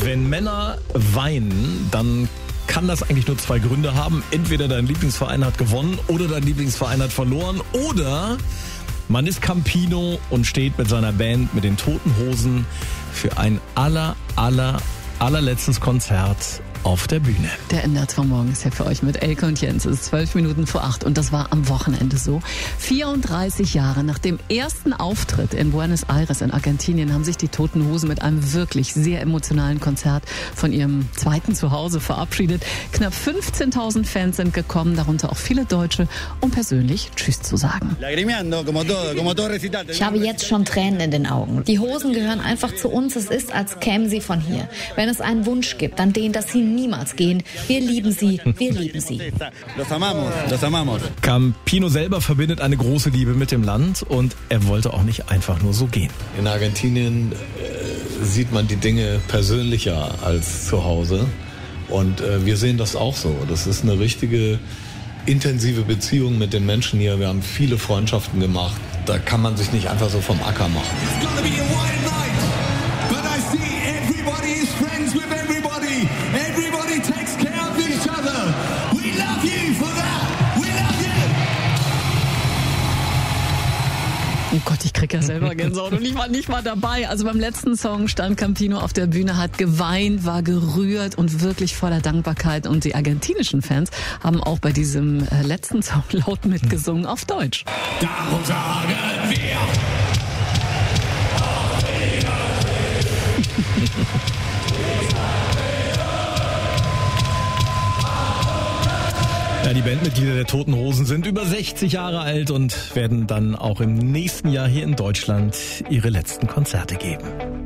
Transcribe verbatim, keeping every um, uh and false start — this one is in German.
Wenn Männer weinen, dann kann das eigentlich nur zwei Gründe haben. Entweder dein Lieblingsverein hat gewonnen oder dein Lieblingsverein hat verloren oder man ist Campino und steht mit seiner Band, mit den Toten Hosen, für ein aller, aller, allerletztes Konzert auf der Bühne. Der N D R zwei Morgen ist ja für euch mit Elke und Jens. Es ist zwölf Minuten vor acht und das war am Wochenende so. vierunddreißig Jahre nach dem ersten Auftritt in Buenos Aires in Argentinien haben sich die Toten Hosen mit einem wirklich sehr emotionalen Konzert von ihrem zweiten Zuhause verabschiedet. Knapp fünfzehntausend Fans sind gekommen, darunter auch viele Deutsche, um persönlich Tschüss zu sagen. Ich habe jetzt schon Tränen in den Augen. Die Hosen gehören einfach zu uns. Es ist, als kämen sie von hier. Wenn es einen Wunsch gibt, dann den, dass sie niemals gehen. Wir lieben sie, wir lieben sie. Campino selber verbindet eine große Liebe mit dem Land und er wollte auch nicht einfach nur so gehen. In Argentinien äh, sieht man die Dinge persönlicher als zu Hause und äh, wir sehen das auch so. Das ist eine richtige intensive Beziehung mit den Menschen hier. Wir haben viele Freundschaften gemacht. Da kann man sich nicht einfach so vom Acker machen. Oh Gott, ich krieg ja selber Gänsehaut und ich war nicht mal dabei. Also beim letzten Song stand Campino auf der Bühne, hat geweint, war gerührt und wirklich voller Dankbarkeit. Und die argentinischen Fans haben auch bei diesem letzten Song laut mitgesungen auf Deutsch. Darum sagen wir. Ja, die Bandmitglieder der Toten Hosen sind über sechzig Jahre alt und werden dann auch im nächsten Jahr hier in Deutschland ihre letzten Konzerte geben.